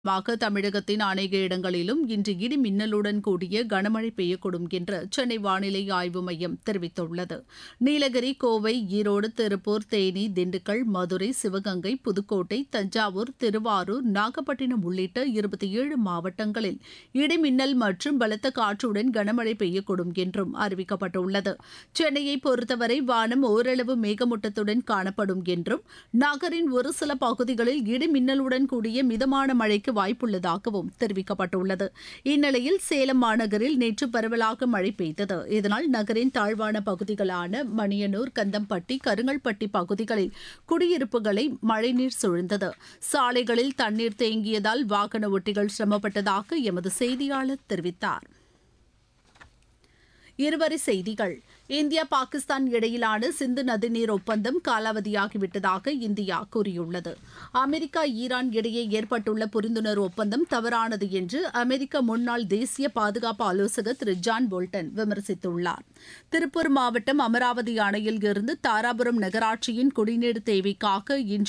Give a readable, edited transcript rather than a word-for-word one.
தமிழகத்தின் அநேக இடங்களிலும் இன்று இடி மின்னலுடன் கூடிய கனமழை பெய்யக்கூடும் என்று சென்னை வானிலை ஆய்வு மையம் தெரிவித்துள்ளது. நீலகிரி, கோவை, ஈரோடு, திருப்பூர், தேனி, திண்டுக்கல், மதுரை, சிவகங்கை, புதுக்கோட்டை, தஞ்சாவூர், திருவாரூர், நாகப்பட்டினம் உள்ளிட்ட 27 மாவட்டங்களில் இடி மின்னல் மற்றும் பலத்த காற்றுடன் கனமழை பெய்யக்கூடும் என்றும் அறிவிக்கப்பட்டுள்ளது. சென்னையை பொறுத்தவரை வானம் ஓரளவு மேகமூட்டத்துடன் காணப்படும் என்றும் நகரின் ஒரு சில பகுதிகளில் இடி மின்னலுடன் கூடிய மிதமான மழைக்கு வாய்ப்புள்ளதாகவும் தெரிவிக்கப்பட்டுள்ளது. இந்நிலையில் சேலம் மாநகரில் நேற்று பரவலாக மழை பெய்தது. இதனால் நகரின் தாழ்வான பகுதிகளான மணியனூர், கந்தம்பட்டி, கருங்கல்பட்டி பகுதிகளில் குடியிருப்புகளை மழைநீர் சூழ்ந்தது. சாலைகளில் தண்ணீர் தேங்கியதால் வாகன ஓட்டிகள் சிரமப்பட்டதாக எமது செய்தியாளர் தெரிவித்தார். இருவரி செய்திகள். இந்தியா, பாகிஸ்தான் இடையிலான சிந்து நதிநீர் ஒப்பந்தம் காலாவதியாகிவிட்டதாக இந்தியா கூறியுள்ளது. அமெரிக்கா, ஈரான் இடையே ஏற்பட்டுள்ள புரிந்துணர்வு ஒப்பந்தம் தவறானது என்று அமெரிக்க முன்னாள் தேசிய பாதுகாப்பு ஆலோசகர் திரு ஜான் போல்டன் விமர்சித்துள்ளார். திருப்பூர் மாவட்டம் அமராவதி அணையில் இருந்து தாராபுரம் நகராட்சியின் குடிநீர் தேவைக்காக இன்று